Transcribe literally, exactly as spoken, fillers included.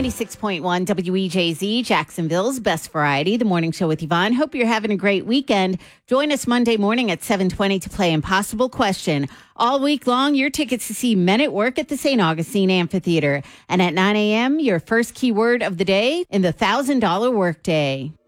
ninety-six point one W E J Z, Jacksonville's best variety, the morning show with Yvonne. Hope you're having a great weekend. Join us Monday morning at seven twenty to play Impossible Question. All week long, your tickets to see Men at Work at the Saint Augustine Amphitheater. And at nine a.m., your first keyword of the day in the one thousand dollars Workday.